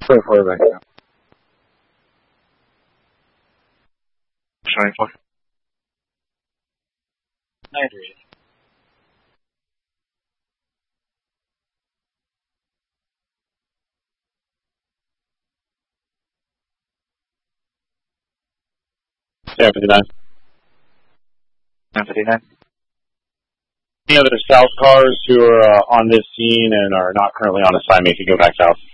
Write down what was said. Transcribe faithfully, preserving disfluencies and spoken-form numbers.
Sorry for back now. Showing for. nine three. seven fifty-nine. nine fifty-nine. Any other south cars who are uh, on this scene and are not currently on assignment can go back south.